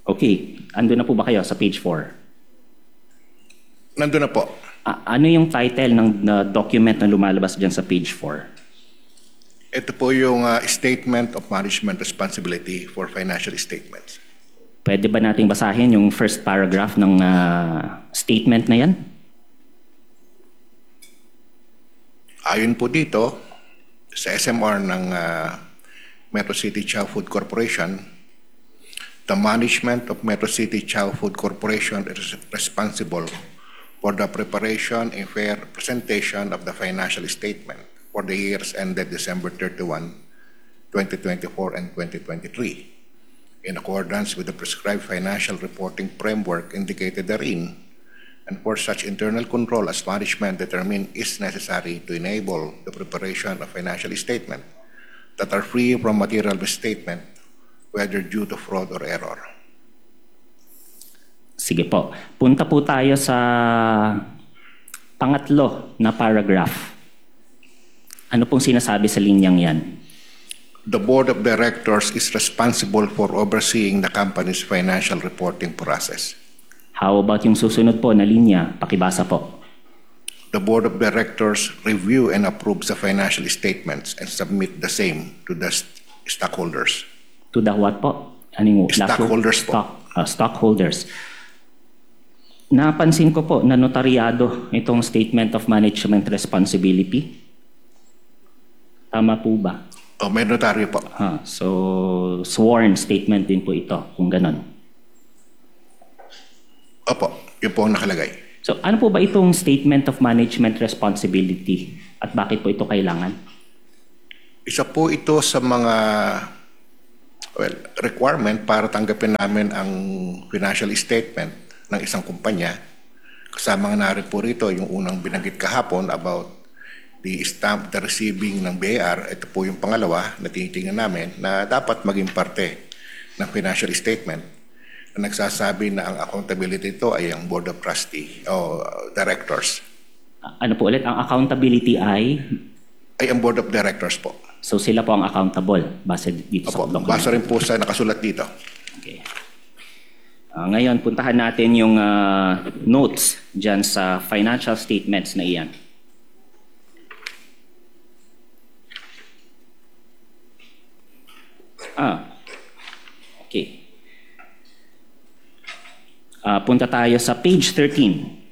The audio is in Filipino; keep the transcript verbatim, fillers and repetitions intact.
Okay, ando na po ba kayo sa page four? Nandun na po. Ah, ano yung title ng na document na lumalabas dyan sa page four? Ito po yung uh, Statement of Management Responsibility for Financial Statements. Pwede ba nating basahin yung first paragraph ng ah, statement na yan? Ayon po dito, sa S M R ng uh, Metro City Chow Food Corporation, the management of Metro City Chow Food Corporation is responsible for the preparation and fair presentation of the financial statement for the years ended December thirty-first, twenty twenty-four and twenty twenty-three, in accordance with the prescribed financial reporting framework indicated therein, and for such internal control as management determine is necessary to enable the preparation of financial statement that are free from material misstatement, whether due to fraud or error. Sige po. Punta po tayo sa pangatlo na paragraph. Ano pong sinasabi sa linyang yan? The Board of Directors is responsible for overseeing the company's financial reporting process. How about yung susunod po na linya? Pakibasa po. The Board of Directors review and approves the financial statements and submit the same to the st- stockholders. To the what po? Ano yung last word? Stockholders po. Stock, ah, stockholders. Napansin ko po na notaryado itong Statement of Management Responsibility. Tama po ba? O may notaryo po. Ha, so, sworn statement din po ito, kung ganon. Opo, yun po ang nakalagay. So, ano po ba itong Statement of Management Responsibility at bakit po ito kailangan? Isa po ito sa mga well, requirement para tanggapin namin ang financial statement ng isang kumpanya. Kasama nga na rin po rito yung unang binanggit kahapon about the stamp, the receiving ng B I R. Ito po yung pangalawa na tinitingnan namin na dapat maging parte ng financial statement na nagsasabi na ang accountability ito ay ang Board of Trustee o Directors. Ano po ulit? Ang accountability ay, Ay ang Board of Directors po. so sila po ang accountable base dito sa Opo, document. basa rin po sa nakasulat dito. Okay. Ah, ngayon, puntahan natin yung ah, notes dyan sa financial statements na iyan. Ah, okay. Ah, punta tayo sa page thirteen.